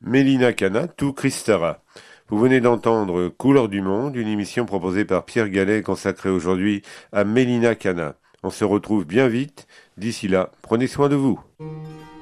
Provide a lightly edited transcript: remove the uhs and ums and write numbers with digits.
Mélina Cana, tout Christara. Vous venez d'entendre Couleur du Monde, une émission proposée par Pierre Gallet consacrée aujourd'hui à Mélina Cana. On se retrouve bien vite. D'ici là, prenez soin de vous.